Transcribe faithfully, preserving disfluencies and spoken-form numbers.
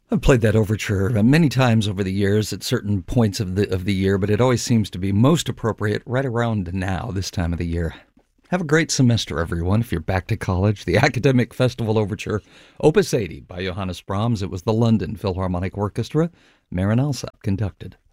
I've played that overture many times over the years at certain points of the of the year, but it always seems to be most appropriate right around now, this time of the year. Have a great semester, everyone. If you're back to college, the Academic Festival Overture, Opus eighty by Johannes Brahms. It was the London Philharmonic Orchestra. Marin Alsop conducted.